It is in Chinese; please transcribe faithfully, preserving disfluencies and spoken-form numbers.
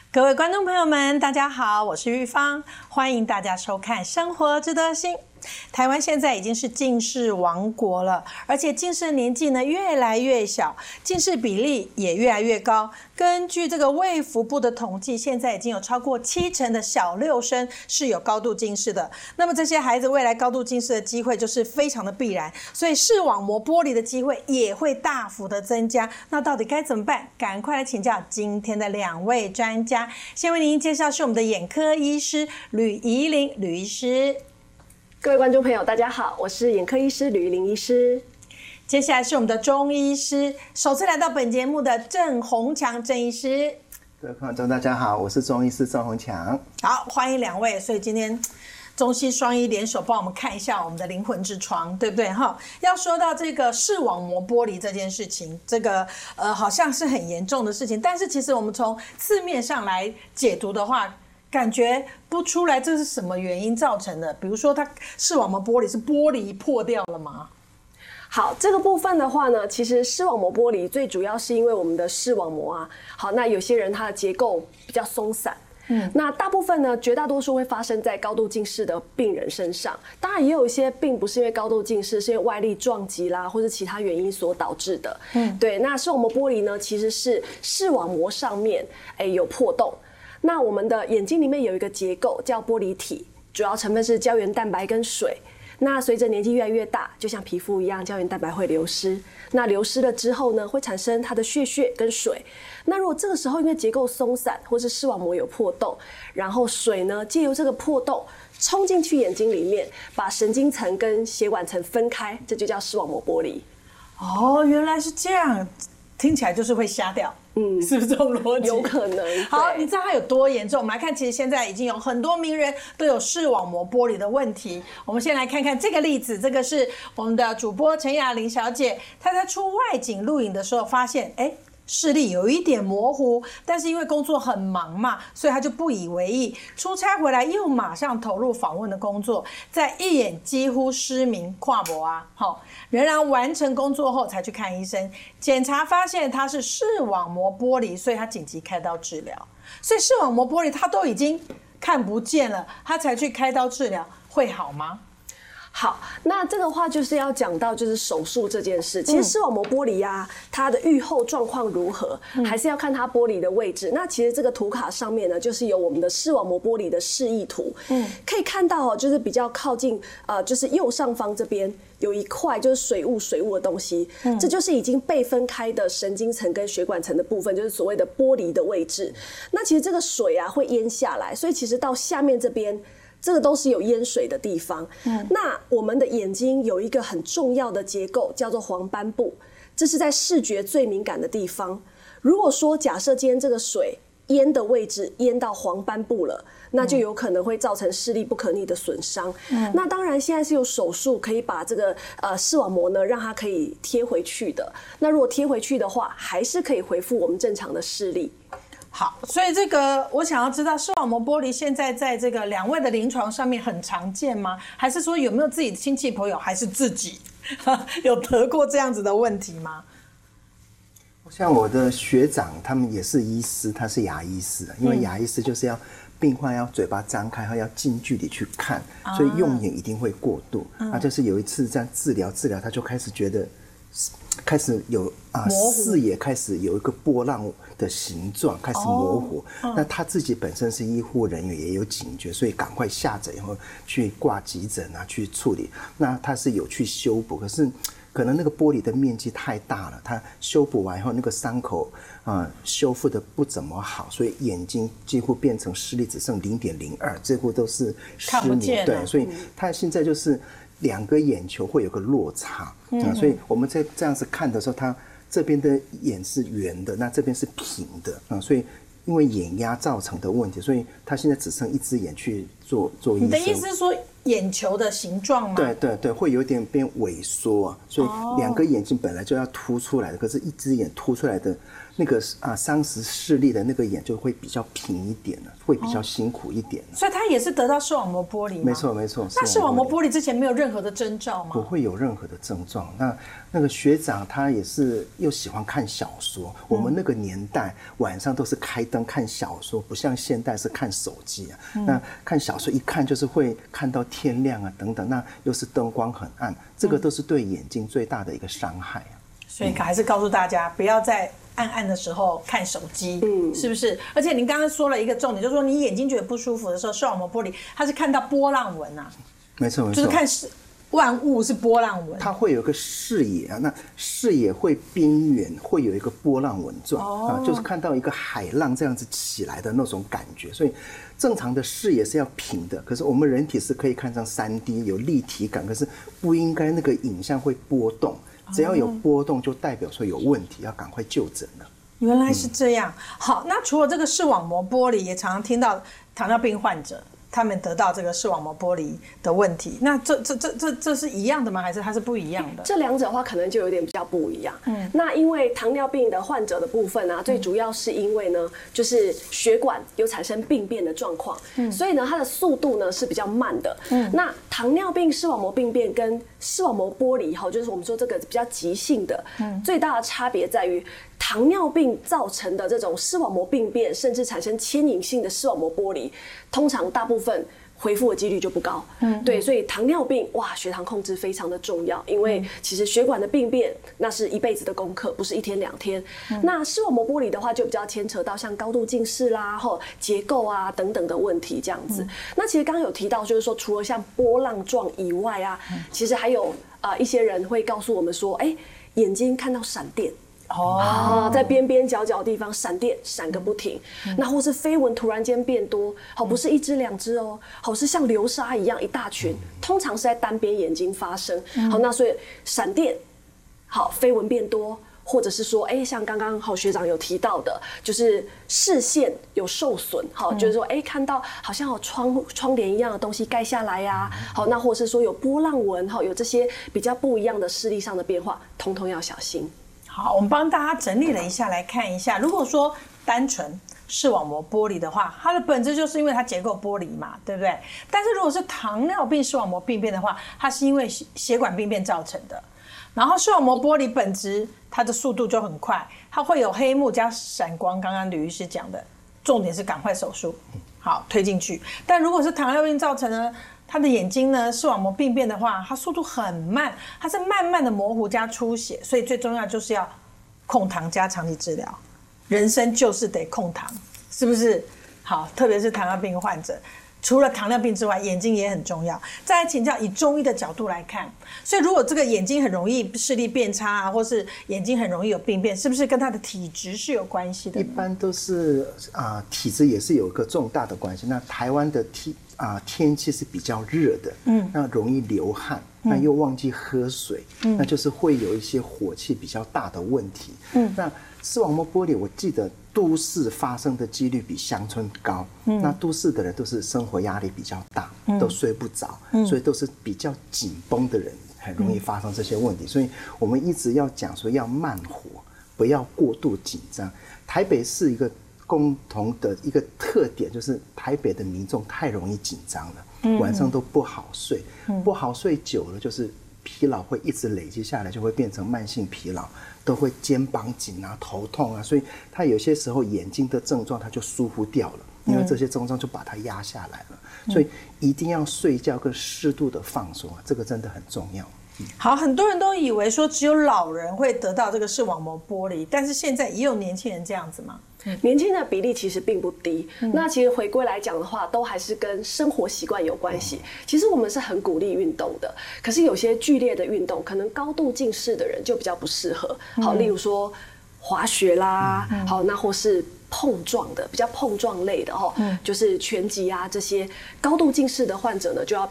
各位观众朋友们，大家好，我是玉芳，欢迎大家收看《生活值得心》。台湾现在已经是近视王国了，而且近视的年纪呢越来越小，近视比例也越来越高。根据这个卫福部的统计，现在已经有超过七成的小六生是有高度近视的。那么这些孩子未来高度近视的机会就是非常的必然，所以视网膜剥离的机会也会大幅的增加。那到底该怎么办？赶快来请教今天的两位专家。先为您介绍是我们的眼科医师吕怡玲吕医师。 各位观众朋友，大家好，我是眼科医师吕怡玲医师。 接下来是我们的中医师，首次来到本节目的郑宏强郑医师。 各位观众大家好，我是中医师郑宏强。 好，欢迎两位。所以今天中西双医联手帮我们看一下我们的灵魂之窗，对不对哈？要说到这个视网膜剥离这件事情，这个呃好像是很严重的事情，但是其实我们从字面上来解读的话，感觉不出来这是什么原因造成的。比如说，它视网膜剥离是玻璃破掉了吗？ 好，这个部分的话呢，其实视网膜剥离最主要是因为我们的视网膜啊，好，那有些人他的结构比较松散。嗯，那大部分呢，绝大多数会发生在高度近视的病人身上。当然，也有一些并不是因为高度近视，是因为外力撞击啦，或是其他原因所导致的。嗯，对。那视网膜剥离呢，其实是视网膜上面哎有破洞。那我们的眼睛里面有一个结构叫玻璃体，主要成分是胶原蛋白跟水。那随着年纪越来越大，就像皮肤一样，胶原蛋白会流失。那流失了之后呢，会产生它的血血跟水。那如果这个时候因为结构松散，或是视网膜有破洞，然后水呢借由这个破洞冲进去眼睛里面，把神经层跟血管层分开，这就叫视网膜剥离。 哦，原来是这样，听起来就是会瞎掉。嗯，是不是这种逻辑？ 有可能。 好，你知道它有多严重？我们来看，其实现在已经有很多名人都有视网膜剥离的问题。我们先来看看这个例子，这个是我们的主播陈雅玲小姐，她在出外景录影的时候发现，哎，视力有一点模糊，但是因为工作很忙嘛，所以他就不以为意。出差回来又马上投入访问的工作，在一眼几乎失明跨博啊，好，仍然完成工作后才去看医生，检查发现他是视网膜剥离，所以他紧急开刀治疗。所以视网膜剥离他都已经看不见了，他才去开刀治疗，会好吗？ 好，那这个话就是要讲到就是手术这件事。其实视网膜剥离啊，它的预后状况如何，还是要看它剥离的位置。那其实这个图卡上面呢，就是有我们的视网膜剥离的示意图。嗯，可以看到哦，就是比较靠近呃，就是右上方这边有一块就是水雾水雾的东西，嗯，这就是已经被分开的神经层跟血管层的部分，就是所谓的剥离的位置。那其实这个水啊会淹下来，所以其实到下面这边。这个都是有淹水的地方。嗯，那我们的眼睛有一个很重要的结构，叫做黄斑部，这是在视觉最敏感的地方。如果说假设今天这个水淹的位置淹到黄斑部了，那就有可能会造成视力不可逆的损伤。嗯，那当然现在是有手术可以把这个呃视网膜呢让它可以贴回去的。那如果贴回去的话，还是可以恢复我们正常的视力。 好，所以这个我想要知道，视网膜剥离现在在这个两位的临床上面很常见吗？还是说有没有自己的亲戚朋友，还是自己有得过这样子的问题吗？ 像我的学长，他们也是医师，他是牙医师，因为牙医师就是要病患要嘴巴张开，要近距离去看，所以用眼一定会过度。嗯、啊，就是有一次这样治疗治疗，他就开始觉得。开始有啊、呃，视野开始有一个波浪的形状开始模糊。哦、那他自己本身是医护人员，也有警觉，所以赶快下诊以后去挂急诊啊，去处理。那他是有去修补，可是可能那个玻璃的面积太大了，他修补完以后那个伤口啊、呃、修复的不怎么好，所以眼睛几乎变成视力只剩零点零二，这乎都是失明。对，所以他现在就是。两个眼球会有个落差、嗯啊、所以我们在这样子看的时候，它这边的眼是圆的，那这边是平的、啊、所以因为眼压造成的问题，所以他现在只剩一只眼去做做医生。 你的意思是说眼球的形状吗？ 对对对，会有点变萎缩啊，所以两个眼睛本来就要凸出来的，可是一只眼凸出来的那个啊丧失视力的那个眼就会比较平一点了，会比较辛苦一点。 所以他也是得到视网膜剥离吗？ 没错没错。 那视网膜剥离之前没有任何的征兆吗？ 不会有任何的症状。那那个学长他也是又喜欢看小说，嗯、我们那个年代晚上都是开灯看小说，不像现代是看手机啊。嗯、那看小说一看就是会看到天亮啊等等，那又是灯光很暗，这个都是对眼睛最大的一个伤害啊。 所以还是告诉大家，不要在暗暗的时候看手机，嗯，是不是？而且您刚刚说了一个重点，就是说你眼睛觉得不舒服的时候，视网膜剥离，它是看到波浪纹啊， 没错没错， 就是看万物是波浪纹， 它会有一个视野啊，那视野会边缘会有一个波浪纹状、哦、啊，就是看到一个海浪这样子起来的那种感觉。所以正常的视野是要平的，可是我们人体是可以看成三 D 有立体感，可是不应该那个影像会波动。只要有波动，就代表说有问题，要赶快就诊了。 原来是这样。嗯、好，那除了这个视网膜剥离，也常常听到糖尿病患者他们得到这个视网膜剥离的问题。那这这这这这是一样的吗？还是它是不一样的？ 这两者的话，可能就有点比较不一样。嗯，那因为糖尿病的患者的部分啊，最主要是因为呢，就是血管有产生病变的状况，嗯，所以呢，它的速度呢是比较慢的。嗯，那糖尿病视网膜病变跟视网膜剥离哈，就是我们说这个比较急性的，嗯，最大的差别在于糖尿病造成的这种视网膜病变，甚至产生牵引性的视网膜剥离，通常大部分恢复的几率就不高。嗯，对，所以糖尿病哇，血糖控制非常的重要，因为其实血管的病变那是一辈子的功课，不是一天两天。嗯、那视网膜剥离的话，就比较牵扯到像高度近视啦、或结构啊等等的问题这样子。嗯、那其实刚刚有提到，就是说除了像波浪状以外啊，嗯、其实还有呃一些人会告诉我们说，哎、欸，眼睛看到闪电。哦、啊，在边边角角的地方闪电闪个不停，嗯、那或是飞蚊突然间变多，好不是一只两只哦，好是像流沙一样一大群，通常是在单边眼睛发生。嗯、好，那所以闪电，好飞蚊变多，或者是说，哎、欸，像刚刚好学长有提到的，就是视线有受损，好，嗯、就是说，哎、欸，看到好像有窗窗帘一样的东西盖下来呀、啊，好，那或者是说有波浪纹，好，有这些比较不一样的视力上的变化，通通要小心。 好，我们帮大家整理了一下，来看一下。如果说单纯视网膜剥离的话，它的本质就是因为它结构剥离嘛，对不对？但是如果是糖尿病视网膜病变的话，它是因为血管病变造成的。然后视网膜剥离本质它的速度就很快，它会有黑幕加闪光。刚刚吕医师讲的，重点是赶快手术，好推进去。但如果是糖尿病造成的，他的眼睛呢，视网膜病变的话，它速度很慢，它是慢慢的模糊加出血，所以最重要就是要控糖加长期治疗。人生就是得控糖，是不是？好，特别是糖尿病患者，除了糖尿病之外，眼睛也很重要。再来请教，以中医的角度来看，所以如果这个眼睛很容易视力变差啊，或是眼睛很容易有病变，是不是跟他的体质是有关系的？ 一般都是啊、呃，体质也是有一个重大的关系。那台湾的体啊、呃、天气是比较热的，嗯，那容易流汗，嗯、那又忘记喝水，嗯，那就是会有一些火气比较大的问题。嗯，那视网膜剥离，我记得都市发生的几率比乡村高。嗯，那都市的人都是生活压力比较大，嗯、都睡不着，嗯、所以都是比较紧绷的人，很容易发生这些问题。嗯、所以我们一直要讲说要慢活，不要过度紧张。台北是一个共同的一个特点，就是台北的民众太容易紧张了，嗯、晚上都不好睡，嗯、不好睡久了就是疲劳会一直累积下来，就会变成慢性疲劳，都会肩膀紧啊、头痛啊，所以他有些时候眼睛的症状他就疏忽掉了，因为这些症状就把它压下来了，嗯、所以一定要睡觉跟适度的放松啊，这个真的很重要。 好，很多人都以为说只有老人会得到这个视网膜剥离，但是现在也有年轻人这样子吗？ 年轻的比例其实并不低。嗯、那其实回归来讲的话，都还是跟生活习惯有关系。嗯、其实我们是很鼓励运动的，可是有些剧烈的运动，可能高度近视的人就比较不适合。好，例如说滑雪啦，嗯、好，那或是碰撞的比较碰撞类的哈，嗯、就是拳击啊这些高度近视的患者呢，就要